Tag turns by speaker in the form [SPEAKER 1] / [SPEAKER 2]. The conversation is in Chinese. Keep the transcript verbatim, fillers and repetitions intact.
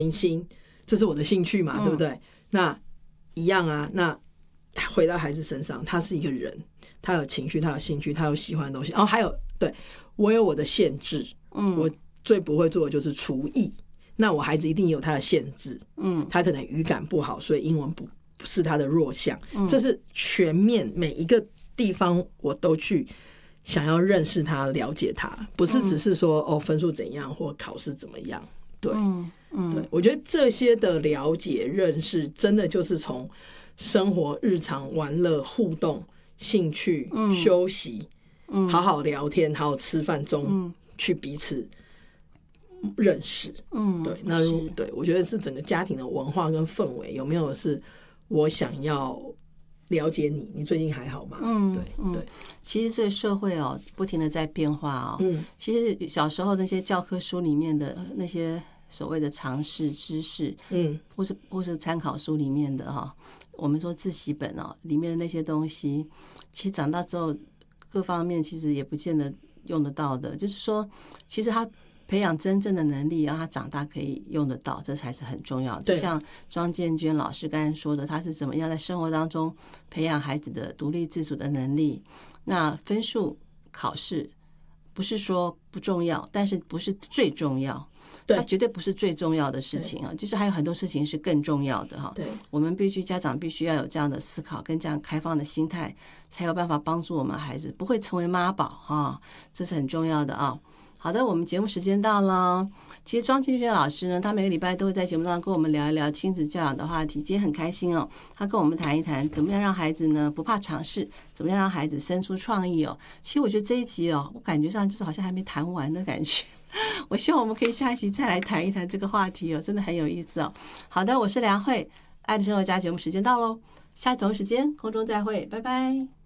[SPEAKER 1] 明星，这是我的兴趣嘛，嗯、对不对？那一样啊。那回到孩子身上，他是一个人，他有情绪，他有兴趣，他有喜欢的东西。哦，还有，对，我有我的限制。嗯，我最不会做的就是厨艺。那我孩子一定有他的限制。嗯，他可能语感不好，所以英文不不是他的弱项。嗯，这是全面每一个地方我都去想要认识他、了解他，不是只是说、嗯、哦分数怎样或考试怎么样。对，嗯嗯，对，我觉得这些的了解、认识，真的就是从生活、日常、玩乐、互动、兴趣、嗯、休息、嗯、好好聊天、好好吃饭中、嗯、去彼此认识。嗯，对，那如对我觉得是整个家庭的文化跟氛围有没有是我想要了解你，你最近还好吗？嗯，对对。
[SPEAKER 2] 其实这个社会哦，不停的在变化哦。嗯，其实小时候那些教科书里面的那些所谓的常识知识，嗯，或是或是参考书里面的哈、哦，我们说自习本哦里面的那些东西，其实长大之后各方面其实也不见得用得到的。就是说，其实他培养真正的能力，让他长大可以用得到，这才是很重要的。就像庄建娟老师刚才说的，他是怎么样在生活当中培养孩子的独立自主的能力。那分数考试不是说不重要，但是不是最重要，它绝对不是最重要的事情啊，就是还有很多事情是更重要的哈。对，我们必须家长必须要有这样的思考跟这样开放的心态，才有办法帮助我们孩子不会成为妈宝哈，这是很重要的啊。好的，我们节目时间到了。其实庄建轩老师呢，他每个礼拜都会在节目上跟我们聊一聊亲子教养的话题。今天很开心哦，他跟我们谈一谈怎么样让孩子呢不怕尝试，怎么样让孩子生出创意哦。其实我觉得这一集哦，我感觉上就是好像还没谈完的感觉。我希望我们可以下一集再来谈一谈这个话题哦，真的很有意思哦。好的，我是梁慧，爱的生活家节目时间到喽，下一同一时间空中再会，拜拜。